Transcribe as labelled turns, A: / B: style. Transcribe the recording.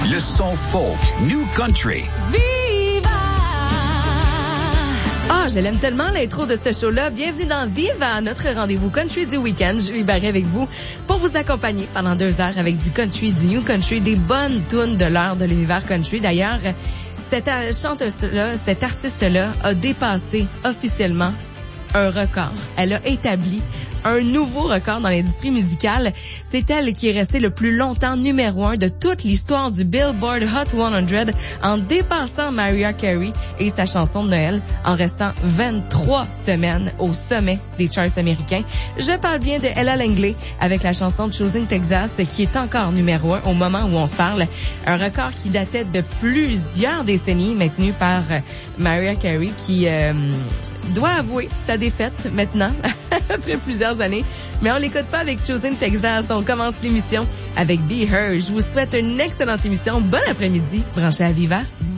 A: Le son folk, New Country.
B: Viva! Ah, je l'aime tellement, l'intro de ce show-là. Bienvenue dans Viva, notre rendez-vous country du week-end. Julie Barret avec vous pour vous accompagner pendant 2 heures avec du country, du new country, des bonnes tunes de l'heure de l'univers country. D'ailleurs, cette chanteuse-là, cette artiste-là a dépassé officiellement un record. Elle a établi un nouveau record dans l'industrie musicale. C'est elle qui est restée le plus longtemps numéro 1 de toute l'histoire du Billboard Hot 100 en dépassant Mariah Carey et sa chanson de Noël en restant 23 semaines au sommet des charts américains. Je parle bien de Ella Langley avec la chanson de Choosing Texas qui est encore numéro 1 au moment où on se parle. Un record qui datait de plusieurs décennies maintenu par Mariah Carey qui doit avouer sa défaite maintenant, après plusieurs années. Mais on l'écoute pas avec Choosing Texas. On commence l'émission avec Be Her. Je vous souhaite une excellente émission. Bon après-midi. Branchez à Viva.